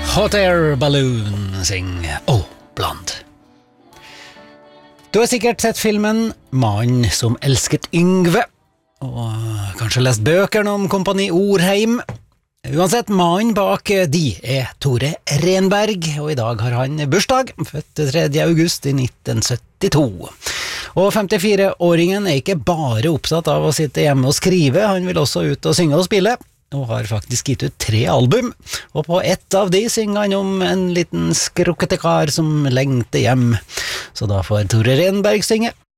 Hot Air Balloon synger Oh, Blonde. Du har sikkert sett filmen Mannen som elsket Yngve, og kanskje lest bøkene om Kompani Orheim. Uansett, mannen bak de Tore Renberg, og i dag har han bursdag, født 3. august i 1972. Og 54-åringen ikke bare opptatt av å sitte hjemme og skrive, han vil også ut og synge og spille, og har faktisk gitt ut 3 album, og på ett av de synger han om en liten skrukkete kar som lengter hjem. Så da får Tore Renberg synge